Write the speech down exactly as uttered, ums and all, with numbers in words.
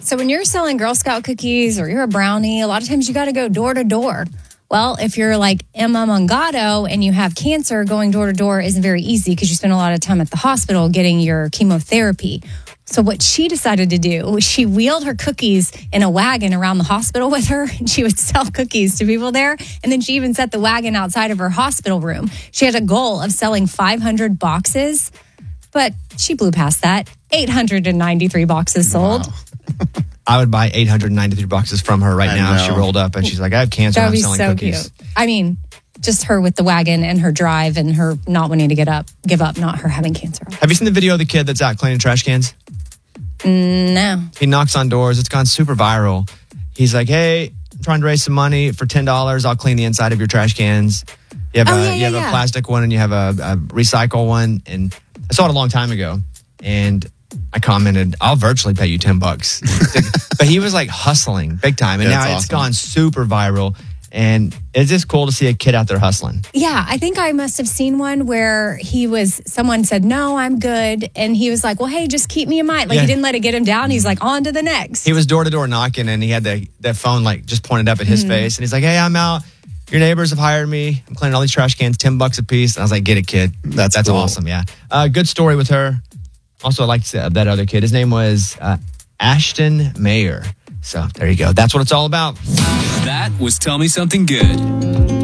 So when you're selling Girl Scout cookies or you're a brownie, a lot of times you got to go door to door. Well, if you're like Emma Mongado and you have cancer, going door to door isn't very easy because you spend a lot of time at the hospital getting your chemotherapy. So what she decided to do was she wheeled her cookies in a wagon around the hospital with her, and she would sell cookies to people there. And then she even set the wagon outside of her hospital room. She had a goal of selling five hundred boxes, but she blew past that. eight hundred ninety-three boxes sold. Wow. I would buy eight hundred ninety-three boxes from her right I now. know. She rolled up and she's like, I have cancer. That I'm would be selling so cookies. cute. I mean, just her with the wagon and her drive and her not wanting to get up, give up, not her having cancer. Have you seen the video of the kid that's out cleaning trash cans? No. He knocks on doors. It's gone super viral. He's like, hey, I'm trying to raise some money for ten dollars. I'll clean the inside of your trash cans. You have, Oh, a, yeah, you yeah, have yeah. a plastic one and you have a, a recycle one. And I saw it a long time ago. And I commented, I'll virtually pay you ten bucks. But he was like hustling big time. And That's now it's awesome. gone super viral. And it's just cool to see a kid out there hustling. Yeah, I think I must have seen one where he was, someone said, no, I'm good. And he was like, well, hey, just keep me in mind. Like Yeah. he didn't let it get him down. He's like, on to the next. He was door to door knocking and he had the, that phone like just pointed up at his Mm-hmm. face. And he's like, hey, I'm out. Your neighbors have hired me. I'm cleaning all these trash cans, ten bucks a piece. And I was like, get it, kid. That's That's cool. awesome. Yeah. Uh, good story with her. Also, I liked uh, that other kid. His name was uh, Ashton Mayer. So there you go. That's what it's all about. That was Tell Me Something Good.